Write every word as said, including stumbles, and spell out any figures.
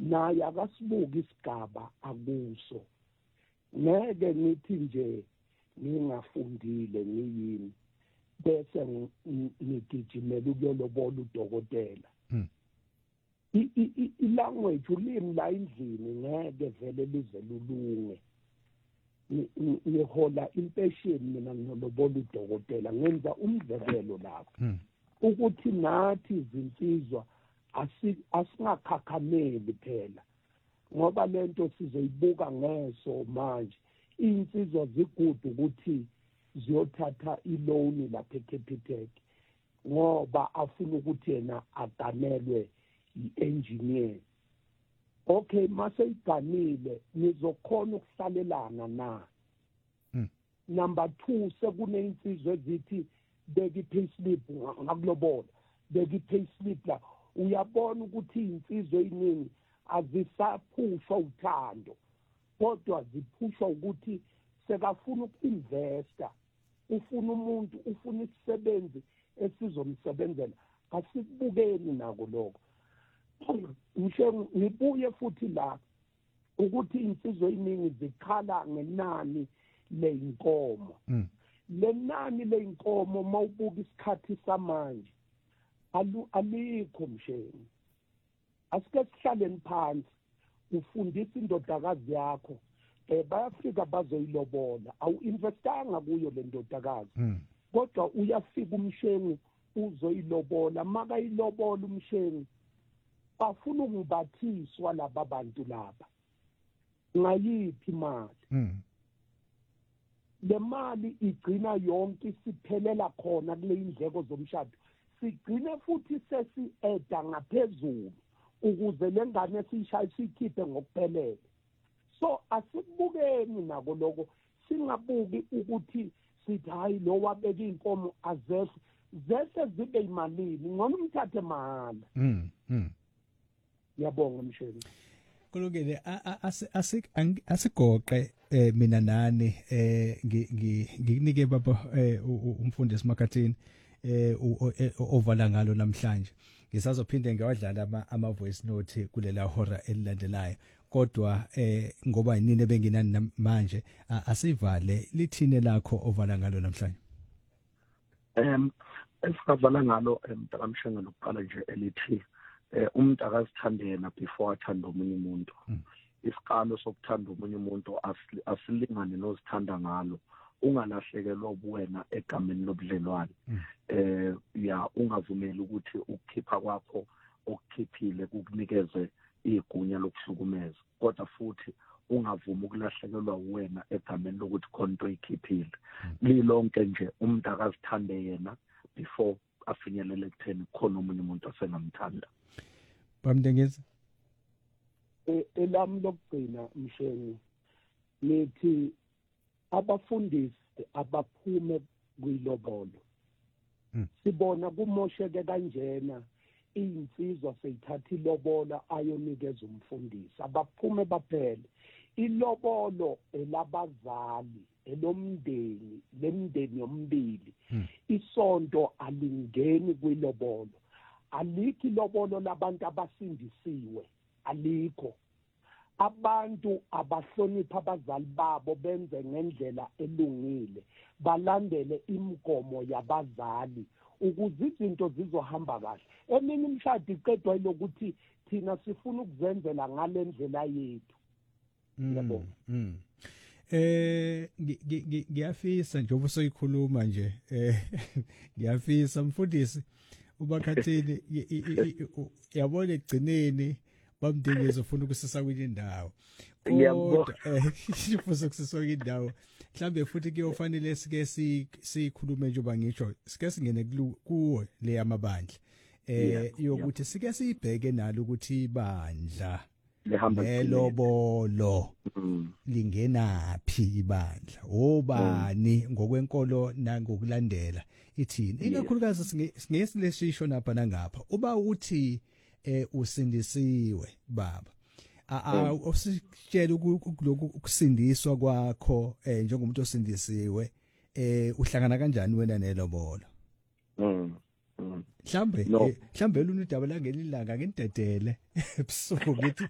naye akasibuka isigaba akuso. Ngeke nithi nje ngingafundile ngiyini bese ngigijimela ukuyolobola udokotela. I-language ulimi la endlini ngeke vele lize lulunge. Ngihola impatient mina ngiyolobola udokotela ngenza umzekelo lapho ukuthi nathi izinsizwa asingakhakhameli phela ngoba lento sizoyibuka ngeso manje. Insizwa zigudu ukuthi ziyothatha i-loan lapha eCapitec ngoba afuna ukuthi yena aganelwe i-engineer. Okay, mase iganile nizokhona ukuhlalelana na. Number two, sekune insizwe ezithi beka i-payslip ngakulobola, beka i-payslip la. Uyabona ukuthi insizwe eziningi azisaphushwa uthando kodwa ziphushwa ukuthi sekafuna uku-investa, ufuna umuntu, ufuna isisebenzi esizomsebenzela. Asikubukeni nako lokho. Ngisho ngibuye futhi la ukuthi insizwe eziningi zikhala ngenani leyinkomo. Lenani leyinkomo mawubuka isikhathi samanje alikho msheni. Asike sihlaleni phansi ufundisa indodakazi yakho eh bayafika bazoyilobola awu-investanga kuyo le ndodakazi kodwa uyafika umshengu uzoyilobola makayilobola umshengu bafuna ukubathiswa laba bantu laba ngayiphi imali. Le mali igcina yonke isiphelela khona kule indleko zomshado, sigcine futhi sesi-eda ngaphezulu ukuze le ngane siyishaya siyikhiphe ngokuphelele. So asikubukeni nako lokho, singabuki ukuthi sithi hayi lo wabeka inkomo azehle zehle zibe imalini ngona umthathe mahala. Yabonga msheni. Kulungile asigoqe mina nani eh ngikunike baba umfundisi Makhathini eh ovala ngalo namhlanje. Ngisazophinde ngiyawadlala ama voice note kulela hora elilandelayo kodwa eh ngoba yinini benginani manje asivale lithine lakho ovala ngalo namhlanje. Em esikavala ngalo emntakamshenga lokuqala nje elithi eh umuntu akazithande yena before athanda umunye umuntu. Isiqalo sokuthanda umunye umuntu asilingane nozithanda ngalo. Ungalahlekelwa ubuwena egameni lobudlelwane. Eh ya ungavumeli ukuthi ukukhipha kwakho okukhiphile kukunikeze igunya lokuhlukumeza kodwa futhi ungavumi ukulahlekelwa uwena egameni lokuthi khonto ikhiphile. Lilonke nje umuntu akazithande yena before afinyelele ekutheni khona umunye umuntu asengamthanda. Bamdengeza elami lokugcina msheni nithi abafundisi abaphume kwilobolo sibona kumosheke kanjena insizwa seyithatha ilobola ayonikeza umfundisi abaphume baphele. Ilobolo elabazali elomndeni lemndeni yombili isonto alingeni kwilobolo. Alikho ilobolo labantu abasindisiwe, alikho. Abantu abahlonipha abazali babo benze ngendlela elungile, balandele imigomo yabazali ukuze izinto zizohamba kahle. Eminye imishado iqedwa lokuthi thina sifuna ukuzenzela ngale ndlela yethu. Yabona. Eh ngiyafisa nje ubusoyikhuluma nje eh ngiyafisa mfundisi uBakhathini yabona egcineni bamdengeza ufuna ukusisa kwenye indawo kodwa eh ifuso ukusisa kwenye indawo mhlambe futhi kuyofanele sike sikhulume nje uba ngisho sike singene kuwe le yamabandla eh yokuthi sike sibheke nalo ukuthi ibandla lelobolo lingenaphi ibandla obani ngokwenkolo nangokulandela ithini ikakhulukazi singesilesisho napha nangapha uba uthi eh usindisiwe baba a usitshela lokhu ukusindiswa kwakho eh njengomuntu osindisiwe eh uhlangana kanjani wena nelobolo mm mhlambe mhlambe luna udaba langelilanga ngindedele ebusuku ngithi